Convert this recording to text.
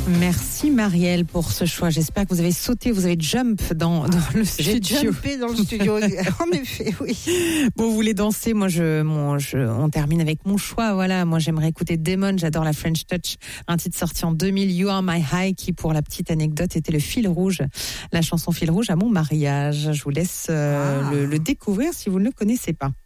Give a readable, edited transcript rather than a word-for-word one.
Merci Marielle pour ce choix. J'espère que vous avez sauté, vous avez jump dans le studio. J'ai jumpé dans le studio, en effet, oui. Bon, vous voulez danser, on termine avec mon choix. Voilà, moi j'aimerais écouter Damon, j'adore la French Touch, un titre sorti en 2000, You Are My High, qui pour la petite anecdote était le fil rouge, la chanson fil rouge à mon mariage. Je vous laisse le découvrir si vous ne le connaissez pas.